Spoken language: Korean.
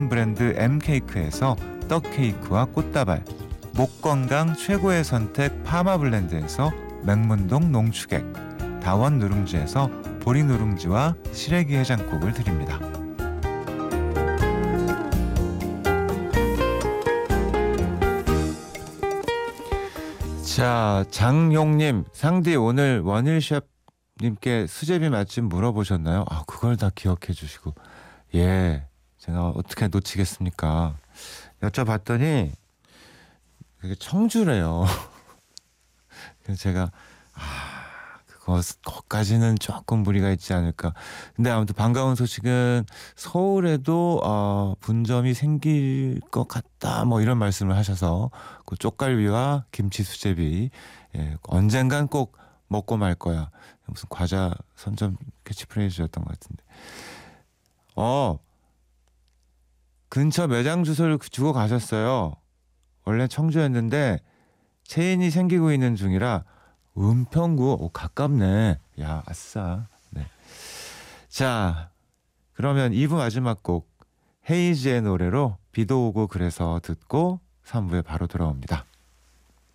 브랜드 M케이크에서 떡케이크와 꽃다발, 목 건강 최고의 선택 파마블렌드에서 맹문동 농축액, 다원 누룽지에서 보리 누룽지와 시래기 해장국을 드립니다. 자, 장용님, 상디 오늘 원일샵님께 수제비 맛집 물어보셨나요? 아, 그걸 다 기억해 주시고. 예, 제가 어떻게 놓치겠습니까? 여쭤봤더니 그게 청주래요. 그래서 제가 그것까지는 조금 무리가 있지 않을까. 근데 아무튼 반가운 소식은 서울에도 분점이 생길 것 같다, 뭐 이런 말씀을 하셔서 그 쪽갈비와 김치 수제비, 예, 언젠간 꼭 먹고 말 거야. 무슨 과자 선점 캐치프레이즈였던 것 같은데. 근처 매장 주소를 주고 가셨어요. 원래 청주였는데 체인이 생기고 있는 중이라 은평구. 가깝네. 야, 아싸. 네. 자, 그러면 2부 마지막 곡 헤이즈의 노래로 비도 오고 그래서 듣고 3부에 바로 돌아옵니다.